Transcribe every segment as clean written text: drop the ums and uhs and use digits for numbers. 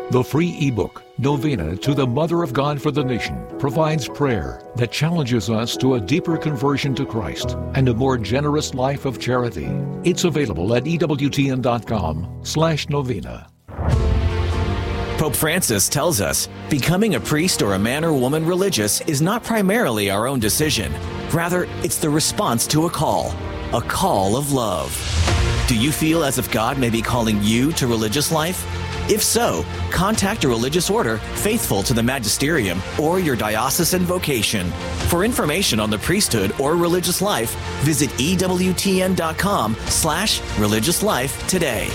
The free ebook, Novena to the Mother of God for the Nation, provides prayer that challenges us to a deeper conversion to Christ and a more generous life of charity. It's available at EWTN.com/novena. Pope Francis tells us becoming a priest or a man or woman religious is not primarily our own decision. Rather, it's the response to a call of love. Do you feel as if God may be calling you to religious life? If so, contact a religious order faithful to the magisterium or your diocesan vocation. For information on the priesthood or religious life, visit EWTN.com/religious life today.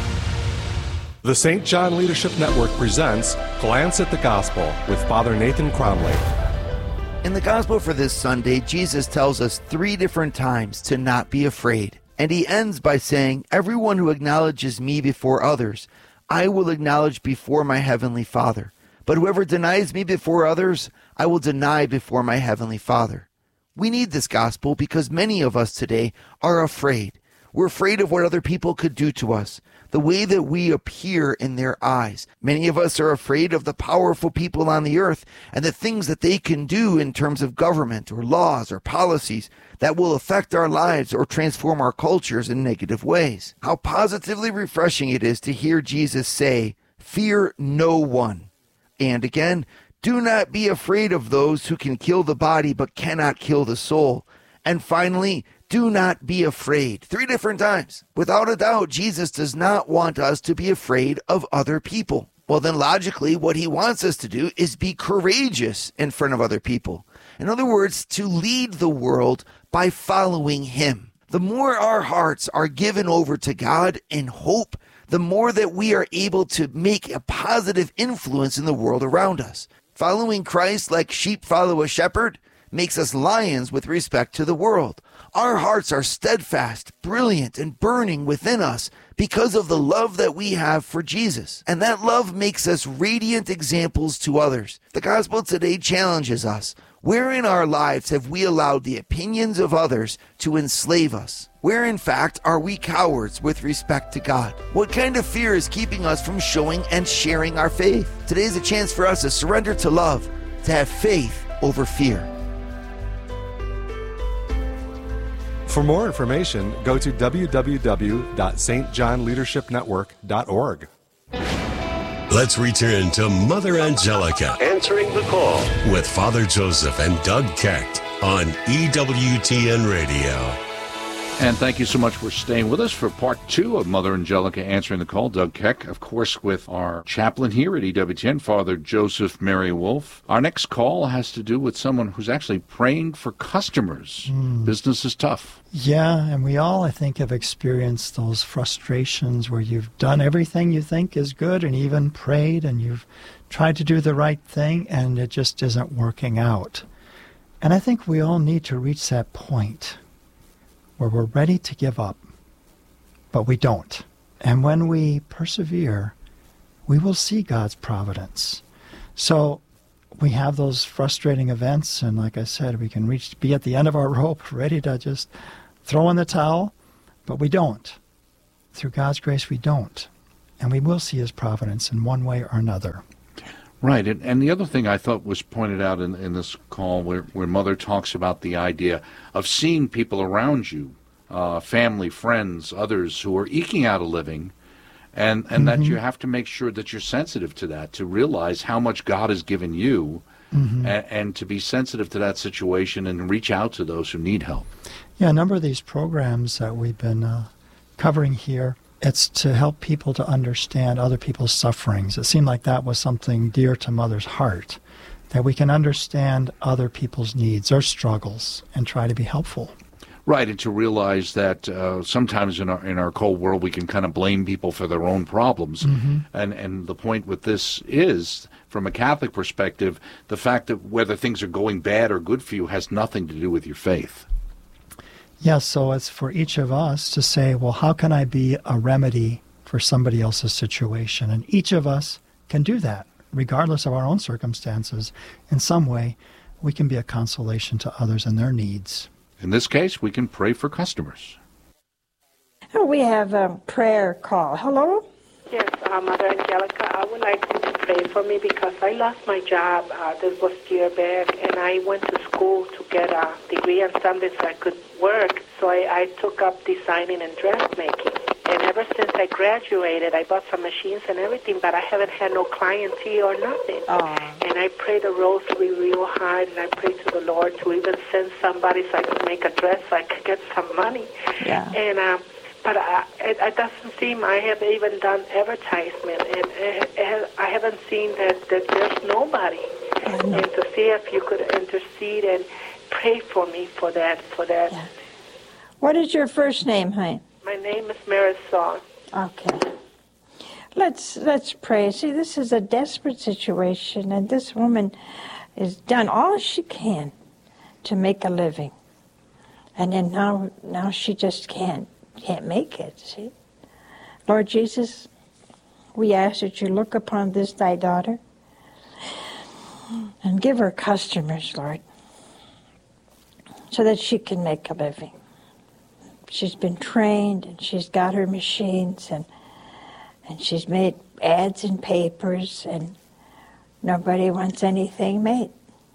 The St. John Leadership Network presents Glance at the Gospel with Father Nathan Cromley. In the Gospel for this Sunday, Jesus tells us 3 different times to not be afraid. And he ends by saying, "Everyone who acknowledges me before others, I will acknowledge before my heavenly Father. But whoever denies me before others, I will deny before my heavenly Father." We need this gospel because many of us today are afraid. We're afraid of what other people could do to us, the way that we appear in their eyes. Many of us are afraid of the powerful people on the earth and the things that they can do in terms of government or laws or policies that will affect our lives or transform our cultures in negative ways. How positively refreshing it is to hear Jesus say, "Fear no one." And again, "Do not be afraid of those who can kill the body but cannot kill the soul." And finally, "Do not be afraid." 3 different times. Without a doubt, Jesus does not want us to be afraid of other people. Well, then logically, what he wants us to do is be courageous in front of other people. In other words, to lead the world by following him. The more our hearts are given over to God in hope, the more that we are able to make a positive influence in the world around us. Following Christ like sheep follow a shepherd makes us lions with respect to the world. Our hearts are steadfast, brilliant, and burning within us because of the love that we have for Jesus. And that love makes us radiant examples to others. The gospel today challenges us. Where in our lives have we allowed the opinions of others to enslave us? Where, in fact, are we cowards with respect to God? What kind of fear is keeping us from showing and sharing our faith? Today is a chance for us to surrender to love, to have faith over fear. For more information, go to www.stjohnleadershipnetwork.org. Let's return to Mother Angelica Answering the Call with Father Joseph and Doug Keck on EWTN Radio. And thank you so much for staying with us for part 2 of Mother Angelica Answering the Call. Doug Keck, of course, with our chaplain here at EWTN, Father Joseph Mary Wolf. Our next call has to do with someone who's actually praying for customers. Business is tough. Yeah, and we all, I think, have experienced those frustrations where you've done everything you think is good and even prayed and you've tried to do the right thing and it just isn't working out. And I think we all need to reach that point where we're ready to give up, but we don't. And when we persevere, we will see God's providence. So we have those frustrating events, and like I said, we can be at the end of our rope, ready to just throw in the towel, but we don't. Through God's grace, we don't. And we will see his providence in one way or another. Right, and the other thing I thought was pointed out in this call where Mother talks about the idea of seeing people around you, family, friends, others who are eking out a living, and that you have to make sure that you're sensitive to that, to realize how much God has given you, and to be sensitive to that situation and reach out to those who need help. Yeah, a number of these programs that we've been covering here, it's to help people to understand other people's sufferings. It seemed like that was something dear to Mother's heart, that we can understand other people's needs or struggles and try to be helpful. Right, and to realize that sometimes in our cold world we can kind of blame people for their own problems. And the point with this is, from a Catholic perspective, the fact that whether things are going bad or good for you has nothing to do with your faith. Yeah, so it's for each of us to say, well, how can I be a remedy for somebody else's situation? And each of us can do that, regardless of our own circumstances. In some way, we can be a consolation to others and their needs. In this case, we can pray for customers. We have a prayer call. Hello? Yes, Mother Angelica, I would like you to pray for me because I lost my job. This was a year back, and I went to school to get a degree on something so I could work. So I took up designing and dressmaking. And ever since I graduated, I bought some machines and everything, but I haven't had no clientele or nothing. And I prayed the rosary real hard, and I prayed to the Lord to even send somebody so I could make a dress so I could get some money. Yeah. And but it doesn't seem I have even done advertisement, and I haven't seen that there's nobody. And to see if you could intercede and pray for me for that. Yeah. What is your first name, honey? My name is Marisol. Okay. Let's pray. See, this is a desperate situation, and this woman has done all she can to make a living, and then now she just can't make it. See, Lord Jesus, we ask that you look upon this thy daughter and give her customers, Lord, so that she can make a living. She's been trained, and she's got her machines, and she's made ads in papers, and nobody wants anything made.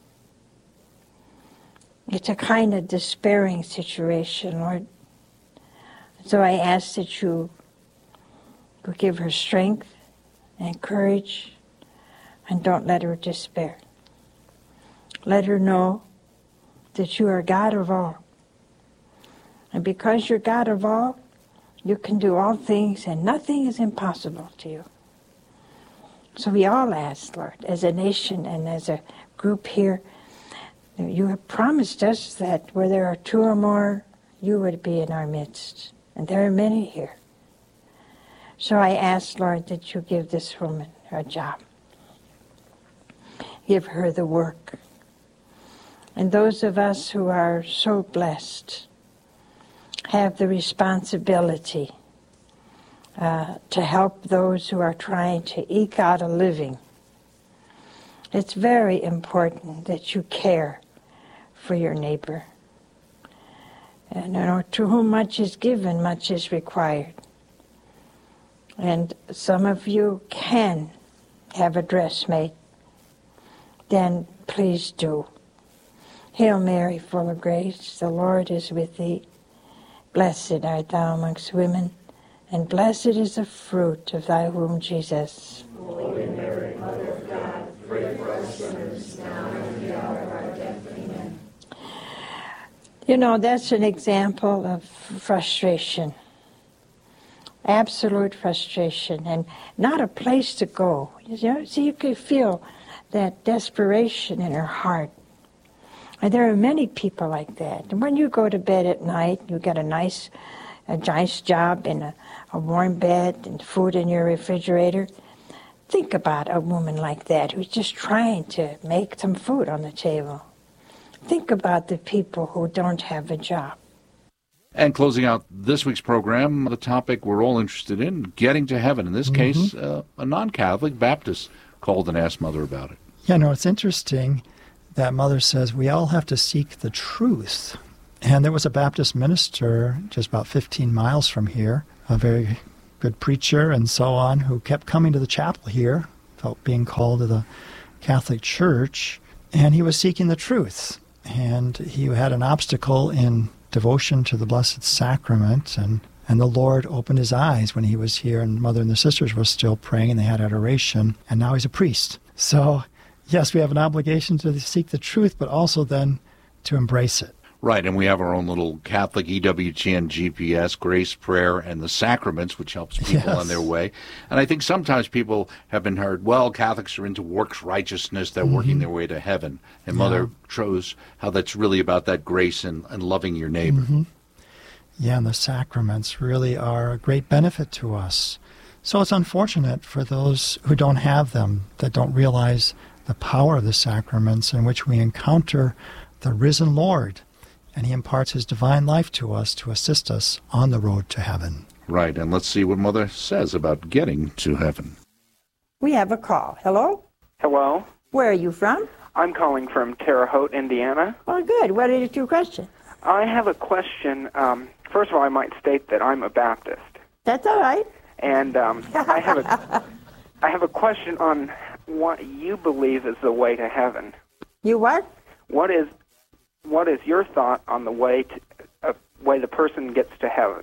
It's a kind of despairing situation, Lord. So I ask that you would give her strength and courage, and don't let her despair. Let her know that you are God of all. And because you're God of all, you can do all things, and nothing is impossible to you. So we all ask, Lord, as a nation and as a group here, you have promised us that where there are two or more, you would be in our midst. And there are many here. So I ask, Lord, that you give this woman her job. Give her the work. And those of us who are so blessed have the responsibility to help those who are trying to eke out a living. It's very important that you care for your neighbor. And to whom much is given, much is required. And some of you can have a dress made. Then please do. Hail Mary, full of grace, the Lord is with thee. Blessed art thou amongst women, and blessed is the fruit of thy womb, Jesus. Holy Mary, Mother of God, pray for us sinners, now and at the hour of our death. Amen. You know, that's an example of frustration. Absolute frustration, and not a place to go. So you could feel that desperation in her heart. And there are many people like that. And when you go to bed at night, you get a nice job in a warm bed and food in your refrigerator. Think about a woman like that who's just trying to make some food on the table. Think about the people who don't have a job. And closing out this week's program, the topic we're all interested in, getting to heaven. In this case, a non-Catholic Baptist called and asked Mother about it. Yeah, no, it's interesting that Mother says we all have to seek the truth. And there was a Baptist minister just about 15 miles from here, a very good preacher and so on, who kept coming to the chapel here, felt being called to the Catholic Church, and he was seeking the truth. And he had an obstacle in devotion to the Blessed Sacrament, and the Lord opened his eyes when he was here, and Mother and the sisters were still praying, and they had adoration, and now he's a priest. So, yes, we have an obligation to seek the truth, but also then to embrace it. Right, and we have our own little Catholic EWTN GPS, Grace, Prayer, and the Sacraments, which helps people on their way. And I think sometimes people have been heard, well, Catholics are into works righteousness, they're working their way to heaven. And Mother shows how that's really about that grace and loving your neighbor. Yeah, and the sacraments really are a great benefit to us. So it's unfortunate for those who don't have them, that don't realize the power of the sacraments in which we encounter the risen Lord. And he imparts his divine life to us to assist us on the road to heaven. Right, and let's see what Mother says about getting to heaven. We have a call. Hello? Hello? Where are you from? I'm calling from Terre Haute, Indiana. Oh, good. What is your question? I have a question. First of all, I might state that I'm a Baptist. That's all right. And I have a question on what you believe is the way to heaven. You what? What is your thought on the way the person gets to heaven?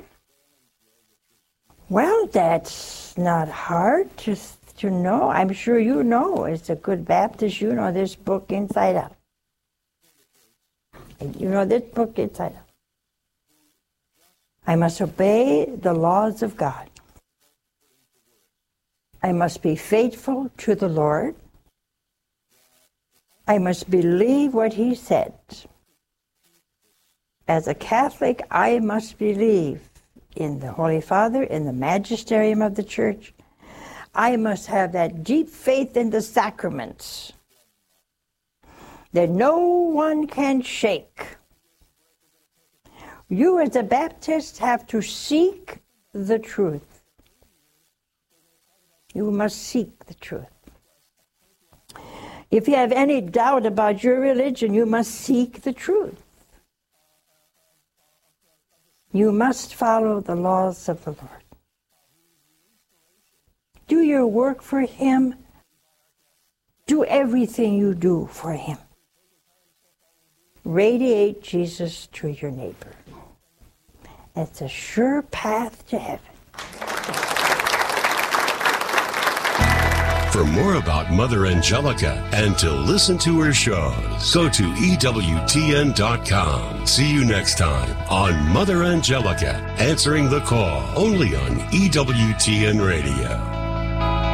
Well, that's not hard to know. I'm sure you know. As a good Baptist, you know this book inside out. You know this book inside out. I must obey the laws of God. I must be faithful to the Lord. I must believe what He said. As a Catholic, I must believe in the Holy Father, in the magisterium of the Church. I must have that deep faith in the sacraments that no one can shake. You as a Baptist have to seek the truth. You must seek the truth. If you have any doubt about your religion, you must seek the truth. You must follow the laws of the Lord. Do your work for Him. Do everything you do for Him. Radiate Jesus to your neighbor. It's a sure path to heaven. For more about Mother Angelica and to listen to her shows, go to EWTN.com. See you next time on Mother Angelica, answering the call, only on EWTN Radio.